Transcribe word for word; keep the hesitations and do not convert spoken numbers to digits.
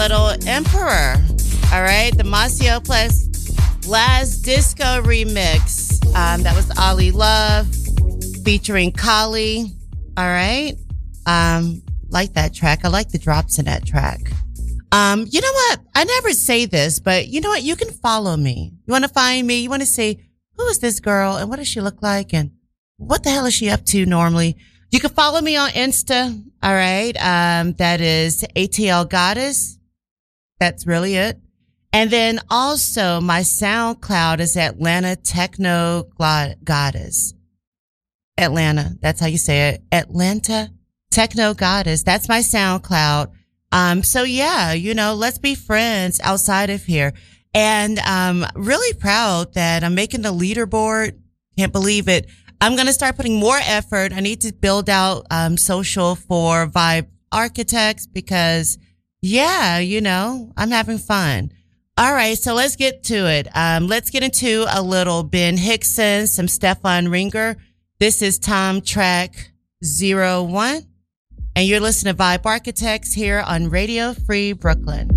little Emperor. All right, the Maceo Plus Last Disco remix. Um, that was Ali Love featuring Kali. All right. Um, like that track. I like the drops in that track. Um, you know what? I never say this, but you know what? You can follow me. You want to find me? You want to say, who is this girl and what does she look like? And what the hell is she up to normally? You can follow me on Insta. All right. Um, that is A T L Goddess. That's really it. And then also my SoundCloud is Atlanta Techno Goddess. Atlanta. That's how you say it. Atlanta Techno Goddess. That's my SoundCloud. Um, so yeah, you know, let's be friends outside of here. And I'm really proud that I'm making the leaderboard. Can't believe it. I'm going to start putting more effort. I need to build out, um, social for Vibe Architects because yeah, you know, I'm having fun. All right. So let's get to it. Um, let's get into a little Ben Hickson, some Stefan Ringer. This is Tom Track zero one. And you're listening to Vibe Architects here on Radio Free Brooklyn.